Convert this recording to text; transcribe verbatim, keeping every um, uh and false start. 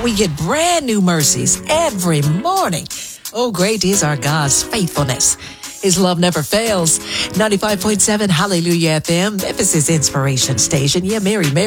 we get brand new mercies every morning. Oh, great is our God's faithfulness. His love never fails. ninety-five point seven Hallelujah F M, Memphis' inspiration station. Yeah, Mary, Mary.